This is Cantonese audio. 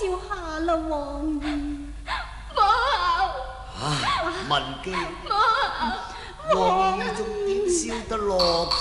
笑下啦，王兒。 文姬，王兒仲點笑得落